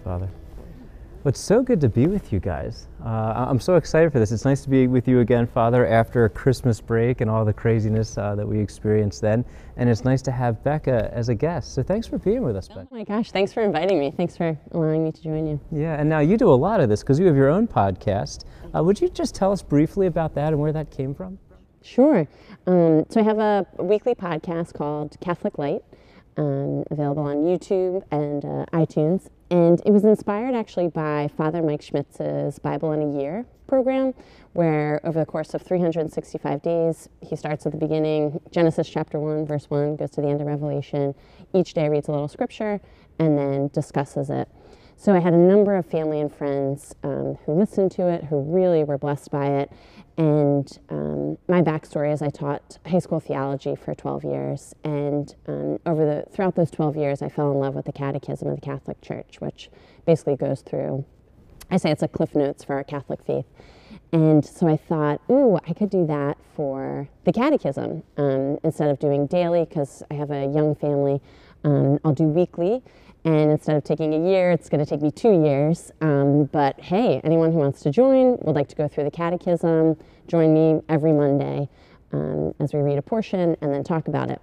Father. Well, it's so good to be with you guys. I'm so excited for this. It's nice to be with you again, Father, after a Christmas break and all the craziness that we experienced then. And it's nice to have Becca as a guest. So thanks for being with us, Becca. Oh my gosh, thanks for inviting me. Thanks for allowing me to join you. Yeah, and now you do a lot of this because you have your own podcast. Would you just tell us briefly about that and where that came from? Sure. So I have a weekly podcast called Catholic Light, available on YouTube and iTunes. And it was inspired actually by Father Mike Schmitz's Bible in a Year program, where over the course of 365 days, he starts at the beginning, Genesis chapter 1, verse 1, goes to the end of Revelation. Each day reads a little scripture and then discusses it. So I had a number of family and friends who listened to it, who really were blessed by it. And my backstory is I taught high school theology for 12 years. And throughout those 12 years, I fell in love with the Catechism of the Catholic Church, which basically goes through, I say it's a Cliff Notes for our Catholic faith. And so I thought, ooh, I could do that for the Catechism instead of doing daily, because I have a young family. I'll do weekly. And instead of taking a year, it's going to take me 2 years. But hey, anyone who wants to join, would like to go through the Catechism, join me every Monday as we read a portion and then talk about it.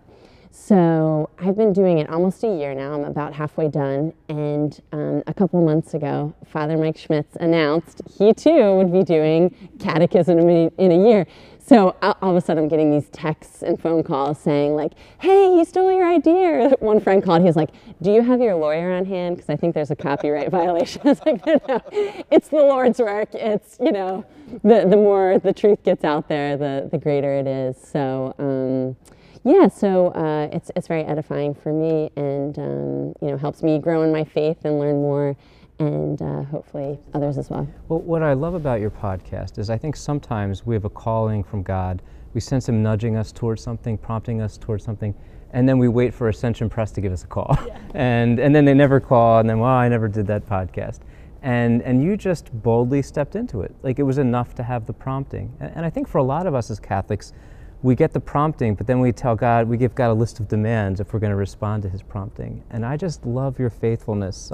So I've been doing it almost a year now. I'm about halfway done. And a couple months ago, Father Mike Schmitz announced he too would be doing Catechism in a year. So all of a sudden I'm getting these texts and phone calls saying like, hey, he stole your idea. One friend called, he was like, do you have your lawyer on hand? Because I think there's a copyright violation. I was like, no, it's the Lord's work. It's, you know, the more the truth gets out there, the greater it is. So yeah, so it's very edifying for me and, you know, helps me grow in my faith and learn more. And hopefully others as well. Well, what I love about your podcast is I think sometimes we have a calling from God. We sense Him nudging us towards something, prompting us towards something, and then we wait for Ascension Press to give us a call. Yeah. And then they never call, and then, well, I never did that podcast. And you just boldly stepped into it. Like it was enough to have the prompting. And I think for a lot of us as Catholics, we get the prompting, but then we tell God, we give God a list of demands if we're going to respond to His prompting. And I just love your faithfulness.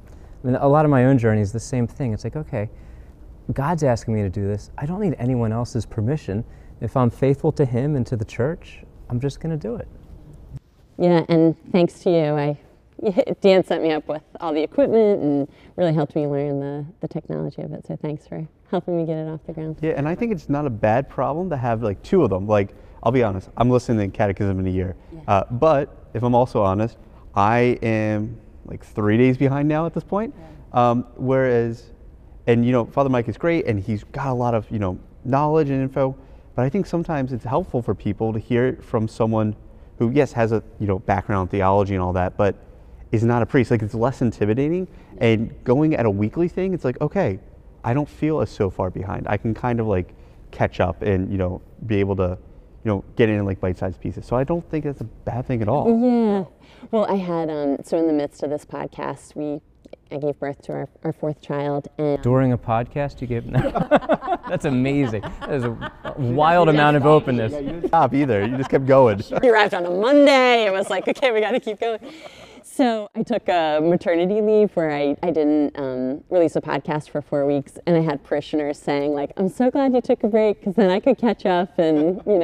I mean, a lot of my own journey is the same thing. It's like, okay, God's asking me to do this. I don't need anyone else's permission. If I'm faithful to Him and to the church, I'm just going to do it. Yeah, and thanks to you, Dan set me up with all the equipment and really helped me learn the technology of it. So thanks for helping me get it off the ground. Yeah, and I think it's not a bad problem to have like two of them. Like, I'll be honest, I'm listening to Catechism in a year. Yeah. But if I'm also honest, I am like 3 days behind now at this point. Yeah. Whereas, and you know, Father Mike is great and he's got a lot of, you know, knowledge and info, but I think sometimes it's helpful for people to hear it from someone who, yes, has a, you know, background in theology and all that, but is not a priest. Like it's less intimidating. Yeah. And going at a weekly thing, it's like, okay, I don't feel as so far behind. I can kind of like catch up and, you know, be able to, you know, get in like bite-sized pieces. So I don't think that's a bad thing at all. Yeah. Well, I had, so in the midst of this podcast, I gave birth to our fourth child. And during a podcast you gave? That's amazing. That is a wild amount of openness. Yeah, you didn't stop either. You just kept going. We arrived on a Monday. It was like, okay, we got to keep going. So I took a maternity leave where I didn't release a podcast for 4 weeks, and I had parishioners saying like, I'm so glad you took a break because then I could catch up and, you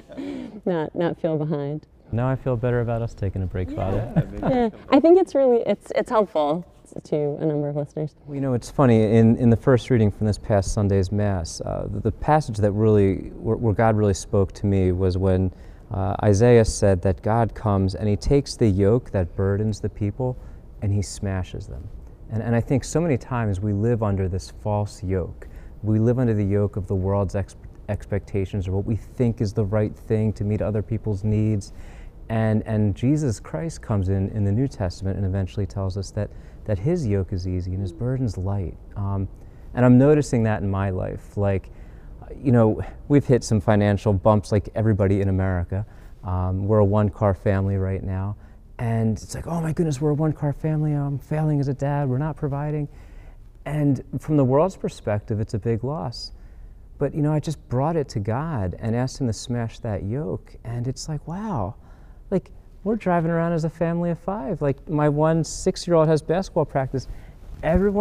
know, not feel behind. Now I feel better about us taking a break, yeah. Father. Yeah, I think it's really, it's helpful to a number of listeners. Well, you know, it's funny, in the first reading from this past Sunday's Mass, the passage that really, where God really spoke to me was when Isaiah said that God comes and He takes the yoke that burdens the people and He smashes them. And I think so many times we live under this false yoke. We live under the yoke of the world's expectations or what we think is the right thing to meet other people's needs. And Jesus Christ comes in the New Testament and eventually tells us that His yoke is easy and His burden's light. And I'm noticing that in my life. Like, you know, we've hit some financial bumps like everybody in America. We're a one-car family right now. And it's like, oh my goodness, we're a one-car family. I'm failing as a dad. We're not providing. And from the world's perspective, it's a big loss. But, you know, I just brought it to God and asked Him to smash that yoke. And it's like, wow. Like, we're driving around as a family of 5. Like, my 6-year-old has basketball practice, everyone